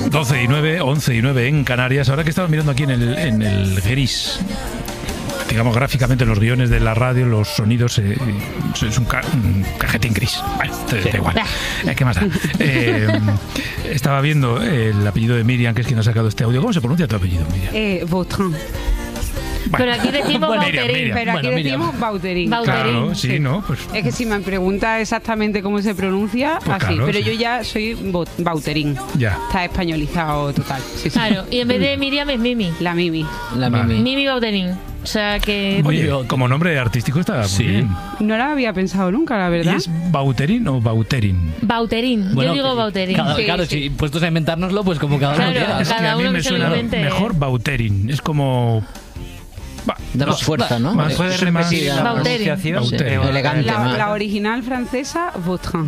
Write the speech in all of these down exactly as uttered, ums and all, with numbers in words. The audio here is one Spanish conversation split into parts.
doce y nueve, once y nueve en Canarias. Ahora que estaba mirando aquí en el, en el gris, digamos gráficamente en los guiones de la radio, los sonidos eh, es un, ca un cajetín gris. Bueno, te, sí. da igual. Eh, ¿Qué más da? Eh, estaba viendo el apellido de Miriam, que es quien ha sacado este audio. ¿Cómo se pronuncia tu apellido, Miriam? Eh, Vautrin. Bueno, pero aquí decimos bueno, Bauterín. Miriam, Miriam. Pero aquí bueno, decimos Bauterín. Claro, sí, sí, ¿no? Pues... Es que si me pregunta exactamente cómo se pronuncia, pues así. Claro, pero sí. Yo ya soy Bauterín. Ya. Está españolizado total. Sí, sí. Claro, y en vez de Miriam es Mimi. La Mimi. La Mimi. Vale. Mimi Bauterín. O sea que... Oye, como nombre artístico está sí. muy bien. No lo había pensado nunca, la verdad. ¿Y es Bauterín o Bauterín? Bauterín. Bueno, yo digo Bauterín. Cada, sí, claro, sí. Si puestos a inventárnoslo, pues como cada claro, uno quiera. Es que cada a mí uno me que suena mejor Bauterín. Es como... Va, de más fuerza, ¿no? ¿Me puedes repetir la Bauterín. pronunciación? Sí. Elegante. La, la original francesa, Vautrin.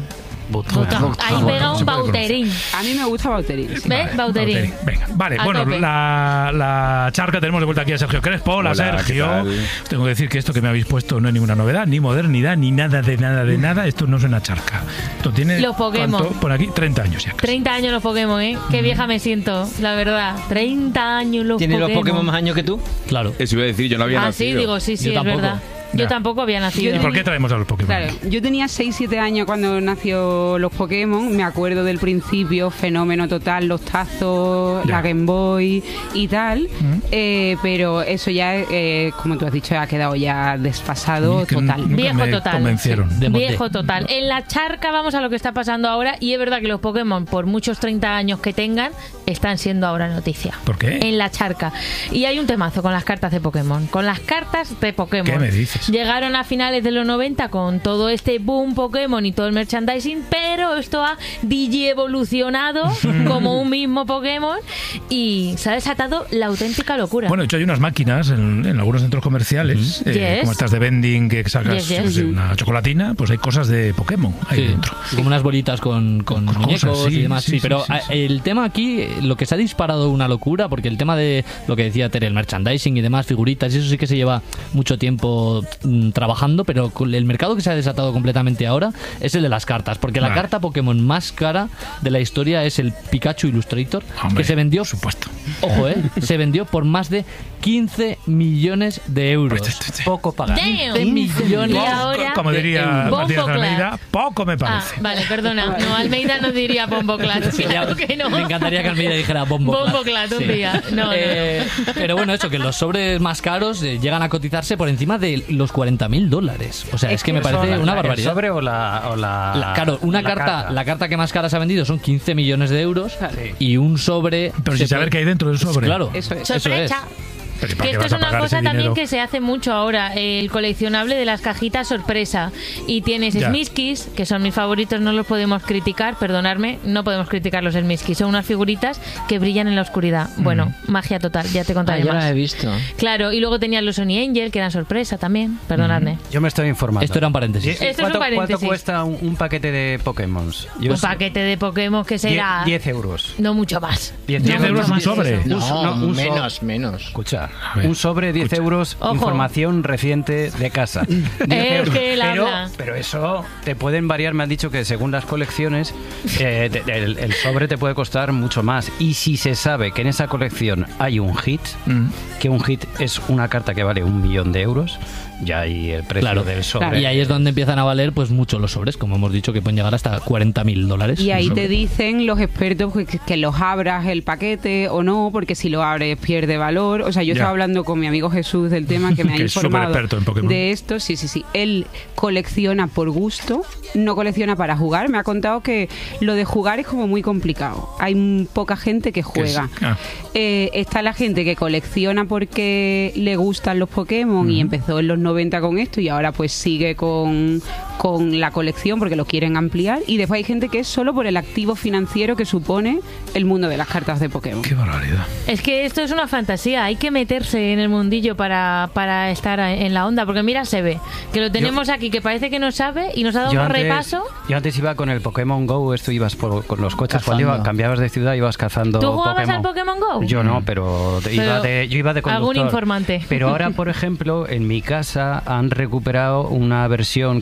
Ahí pega un Bauterín. A mí me gusta Bauterín. Sí. ¿Ves? Vale, Bauterín. Bauterín. Venga, vale. A bueno, tope. la, la charca, tenemos de vuelta aquí a Sergio Crespo. Hola, Hola, Sergio. Tengo que decir que esto que me habéis puesto no es ninguna novedad, ni modernidad, ni nada de nada de nada. Esto no es una charca. Esto tiene... Los Pokémon. ¿cuánto? Por aquí, treinta años ya. Casi. treinta años los Pokémon, ¿eh? Qué vieja me siento, la verdad. treinta años los ¿Tiene Pokémon. los Pokémon más años que tú? Claro. Eso iba a decir, yo no había ah, nacido. sí, digo, sí, sí, Yo es tampoco. verdad. Yo Ya. tampoco había nacido. ¿Y por qué traemos a los Pokémon? Claro, yo tenía seis siete años cuando nació los Pokémon. Me acuerdo del principio, fenómeno total, los tazos, Ya. la Game Boy y tal. ¿Mm? Eh, pero eso ya, eh, como tú has dicho, ha quedado ya desfasado Que total. nunca Viejo me total. convencieron. Sí. De mote. Viejo total. En la charca vamos a lo que está pasando ahora y es verdad que los Pokémon, por muchos treinta años que tengan, están siendo ahora noticia. ¿Por qué? En la charca. Y hay un temazo con las cartas de Pokémon. Con las cartas de Pokémon. ¿Qué me dices? Llegaron a finales de los noventa con todo este boom Pokémon y todo el merchandising, pero esto ha digievolucionado como un mismo Pokémon y se ha desatado la auténtica locura. Bueno, de hecho hay unas máquinas en, en algunos centros comerciales, Mm. eh, Yes. como estas de vending que sacas Yes, yes. yo qué sé, una chocolatina, pues hay cosas de Pokémon ahí Sí, dentro. como unas bolitas con, con Con muñecos cosas, sí, y demás. sí, Sí, sí, pero sí, a- sí. el tema aquí, lo que se ha disparado una locura, porque el tema de lo que decía Tere, el merchandising y demás, figuritas, y eso sí que se lleva mucho tiempo mm, trabajando, pero con el mercado que se ha desatado completamente ahora es el de las cartas, porque la Vale. carta Pokémon más cara de la historia es el Pikachu Illustrator, Hombre, que se vendió, por supuesto. ojo, eh, se vendió por más de quince millones de euros. Poco pagado. Damn. millones. Y ahora Como diría Bombo Martínez Clad. Almeida, poco me Ah, parece. vale, perdona. No, Almeida no diría Bombo Clad. Claro que no. Me encantaría que Almeida dijera Bombo Clad. Bombo Clad un Sí. día. No, no, Eh, pero bueno, eso, que los sobres más caros eh, llegan a cotizarse por encima de los cuarenta mil dólares. O sea, es, Es que me que parece ¿El una barbaridad. sobre o la...? O la La- claro, una la carta, la carta que más cara se ha vendido son quince millones de euros Sí. y un sobre... Pero se sin saber puede- qué hay dentro del sobre. Claro, Eso es. eso es. Sorpresa. Pero ¿para Que qué esto vas es a una pagar cosa ese también dinero? que se hace mucho ahora, el coleccionable de las cajitas sorpresa. Y tienes Ya. Smiskis, que son mis favoritos, no los podemos criticar, perdonadme, no podemos criticar los Smiskis. Son unas figuritas que brillan en la oscuridad. Bueno, magia total, ya te Ah, contaré yo más. la he visto. Claro, y luego tenías los Sony Angel, que eran sorpresa también, perdonadme. Yo me estoy informando. Esto era un paréntesis. Esto es un ¿Cuánto, paréntesis. ¿Cuánto cuesta un, un paquete de Pokémon? Yo Un sé- paquete de Pokémon que será... diez euros. No mucho más. diez diez No, euros mucho un más de sobre. eso. Un so- no, un so- menos, menos. Escucha, ver, un sobre, diez euros, Ojo. información reciente de casa. diez Es euros. que él pero, habla. pero eso te pueden variar, me han dicho que según las colecciones, eh, te- el, el sobre te puede costar mucho más. Y si se sabe que en esa colección hay un hit, Mm. que un hit es una carta que vale un millón de euros, ya hay el precio Claro. del sobre. Y ahí es donde empiezan a valer pues mucho los sobres, como hemos dicho, que pueden llegar hasta cuarenta mil dólares. Y ahí un te sobre. dicen los expertos que, que los abras el paquete o no, porque si lo abres pierde valor. O sea, yo Ya. estaba hablando con mi amigo Jesús del tema que me ha Que es informado superexperto en Pokémon. de esto. Sí, sí, sí. Él colecciona por gusto, no colecciona para jugar. Me ha contado que lo de jugar es como muy complicado. Hay m- poca gente que Que es- juega. ah. Eh, está la gente que colecciona porque le gustan los Pokémon y empezó en los noventa con esto y ahora pues sigue con, con la colección porque lo quieren ampliar. Y después hay gente que es solo por el activo financiero que supone el mundo de las cartas de Pokémon. Qué barbaridad. Es que esto es una fantasía, hay que meterse en el mundillo para, para estar en la onda, porque mira, se ve que lo tenemos aquí, que parece que no sabe y nos ha dado Yo un antes, repaso. yo antes iba con el Pokémon Go, esto ibas por, con los coches, cuando Cazando. iba, cambiabas de ciudad, ibas cazando ¿Tú jugabas Pokémon. al Pokémon Go? Yo no, pero, de- iba Pero de, yo iba de conductor. algún informante. Pero ahora, por ejemplo, en mi casa han recuperado una versión que es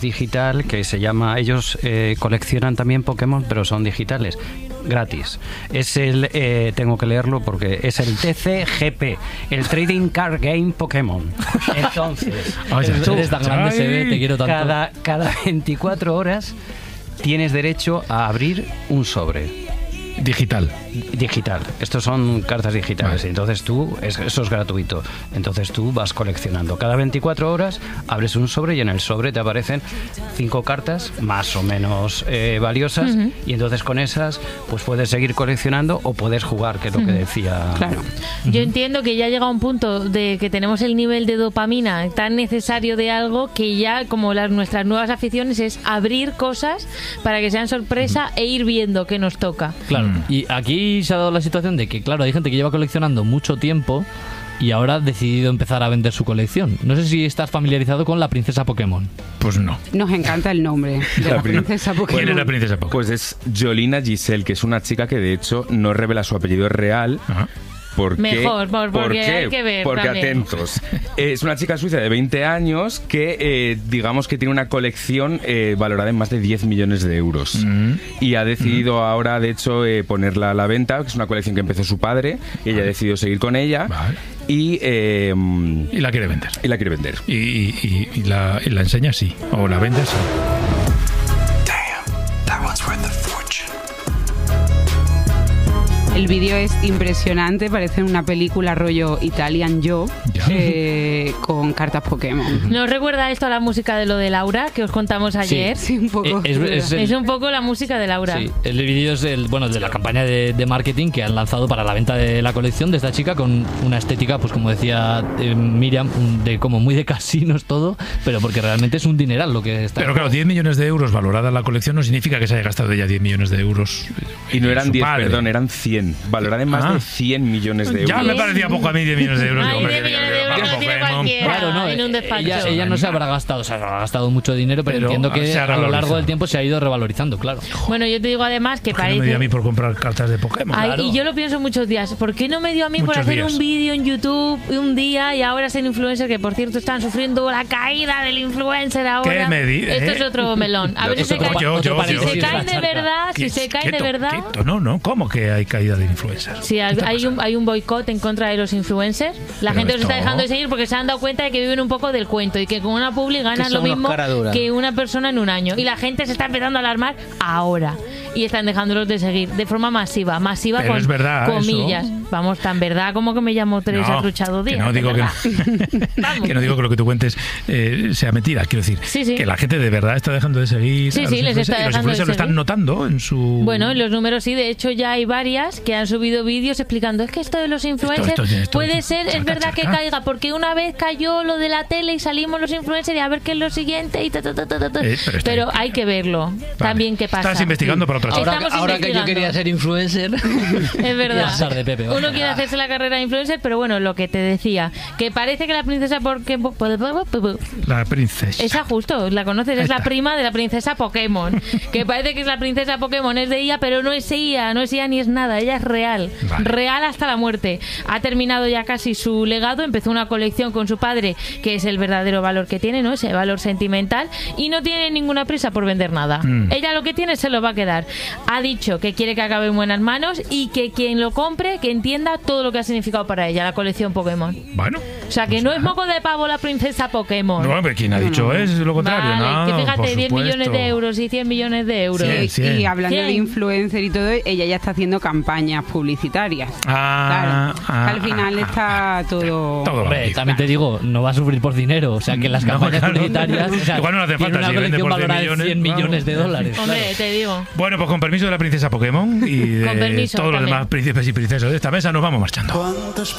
digital que se llama, ellos eh, coleccionan también Pokémon, pero son digitales, gratis. Es el, eh, tengo que leerlo porque es el T C G P, el Trading Card Game Pokémon. Entonces, Oye, tú eres tan grande, se ve, te quiero tanto. Cada, cada veinticuatro horas tienes derecho a abrir un sobre. Digital. Digital. Estos son cartas digitales. Vale. Entonces tú, es- eso es gratuito. Entonces tú vas coleccionando. Cada veinticuatro horas abres un sobre y en el sobre te aparecen cinco cartas más o menos eh, valiosas. Ujú. Y entonces con esas pues puedes seguir coleccionando o puedes jugar, que es lo que decía. Claro. Yo entiendo que ya llega un punto de que tenemos el nivel de dopamina tan necesario de algo que ya como las nuestras nuevas aficiones es abrir cosas para que sean sorpresa e ir viendo qué nos toca. Claro, y aquí se ha dado la situación de que, claro, hay gente que lleva coleccionando mucho tiempo y ahora ha decidido empezar a vender su colección. No sé si estás familiarizado con la princesa Pokémon. Pues no. Nos encanta el nombre de la, La prin- princesa Pokémon. ¿Quién es la princesa Pokémon? Pues es Jolina Giselle, que es una chica que de hecho no revela su apellido real. Ajá. ¿Por qué? Mejor, por- ¿Por porque qué? hay que ver Porque también. atentos. Eh, es una chica suiza de veinte años que, eh, digamos que tiene una colección eh, valorada en más de diez millones de euros. Mm. Y ha decidido ahora, de hecho, eh, ponerla a la venta, que es una colección que empezó su padre, y ella ha decidido seguir con ella. Vale. Y, eh, Y la quiere vender. y la quiere vender. Y, y- y- y la, y la enseña sí. O la vende sí. El vídeo es impresionante, parece una película rollo Italian Job Ya. eh, con cartas Pokémon. ¿Nos recuerda esto a la música de lo de Laura que os contamos ayer? Sí, un poco. Eh, es- es el- Es un poco la música de Laura. Sí, el vídeo es el, bueno, de la campaña de, de marketing que han lanzado para la venta de la colección de esta chica con una estética, pues como decía eh, Miriam, un- de como muy de casinos todo, pero porque realmente es un dineral lo que está. Pero claro, diez millones de euros valorada la colección no significa que se haya gastado ella diez millones de euros. Y no en eran su diez, padre. perdón, eran cien. Valorada en más Ah. de cien millones de euros. Ya me parecía poco a mí diez millones de euros. Ay, Hombre, diez que- millones que- de que- euros que- lo tiene Pokémon. cualquiera. Claro, no, en un eh, despacho. ella, ella no se habrá gastado, o sea, habrá gastado mucho dinero, pero, Pero entiendo se que ha a lo largo revalorizado. del tiempo se ha ido revalorizando, claro. Bueno, yo te digo además que ¿Por qué no me dio a mí parece... por comprar cartas de Pokémon? Ay, Claro. y yo lo pienso muchos días. ¿Por qué no me dio a mí por Muchos hacer días. un vídeo en YouTube un día y ahora ser influencer? Que por cierto están sufriendo la caída del influencer ahora. ¿Qué me di- Esto eh? es otro melón. A ver si se Otro caen, pa- Yo, otro yo, si yo, se yo. caen de verdad, si Qui- se caen de quieto, verdad. quieto. No, no, ¿cómo que hay caída de influencers? Sí, hay, ¿Qué te hay pasa? un, hay un boicot en contra de los influencers. La Pero gente los está esto- dejando de seguir porque se han dado cuenta de que viven un poco del cuento y que con una publi ganan Que lo son unos mismo cara dura. que una persona en un año. Y la gente se está empezando a alarmar ahora. Y están dejándolos de seguir de forma masiva. Masiva Pero con es verdad comillas. eso. Vamos, tan verdad como que me llamo Teresa No, Truchado que Díaz. no digo de que, verdad. Vamos. que no digo que lo que tú cuentes eh, sea mentira. Quiero decir Sí, sí. que la gente de verdad está dejando de seguir. Sí, a los sí, les influencers, está y los dejando de influencers lo están seguir. notando en su. Bueno, en los números sí, de hecho ya hay varias que han subido vídeos explicando es que esto de los influencers esto, esto, puede esto, ser, es charca, verdad que charca. caiga, porque una vez cayó lo de la tele y salimos los influencers y a ver qué es lo siguiente y ta, ta, ta, ta, ta, ta. Eh, pero está Pero bien. hay que verlo también qué pasa. Estás investigando por otra Ahora- cosa. Ahora, ahora que yo investigando. quería ser influencer. Es verdad. Pasar de Pepe, vamos. Uno quiere hacerse la carrera de influencer, pero bueno, lo que te decía, que parece que la princesa porque La princesa. esa justo, la conoces, Ahí es la está. prima de la princesa Pokémon. Que parece que es la princesa Pokémon, es de ella, pero no es ella, no es ella ni es nada, ella es real. Vale. Real hasta la muerte. Ha terminado ya casi su legado, empezó una colección con su padre, que es el verdadero valor que tiene, ¿no? Ese valor sentimental, y no tiene ninguna prisa por vender nada. Mm. Ella lo que tiene se lo va a quedar. Ha dicho que quiere que acabe en buenas manos y que quien lo compre, que entienda todo lo que ha significado para ella la colección Pokémon. Bueno. O sea, que no es moco de pavo la princesa Pokémon. No, pero ¿quién ha dicho es lo contrario? Vale, no, que por fíjate, diez supuesto. millones de euros y cien millones de euros. Sí. Y, cien. y hablando de cien. influencer y todo, ella ya está haciendo campañas publicitarias. Ah, Claro, ah, al final ah, está todo... todo Hombre, vale. también te digo, no va a sufrir por dinero. O sea, que las No, campañas claro. publicitarias. O sea, Igual no le hace tiene falta, una si vende colección por cien valorada en millones, cien claro. millones de dólares. Hombre, claro. te digo. Bueno, pues con permiso de la princesa Pokémon y de Con permiso, todos los también. demás príncipes y princesas de esta mesa, nos vamos marchando.